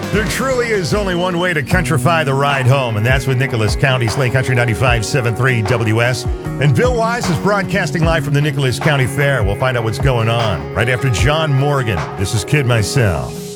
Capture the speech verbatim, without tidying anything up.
There truly is only one way to countrify the ride home, and that's with Nicholas County Slate Country ninety-five point seven three W S. And Bill Wise is broadcasting live from the Nicholas County Fair. We'll find out what's going on right after John Morgan. This is Kid Myself.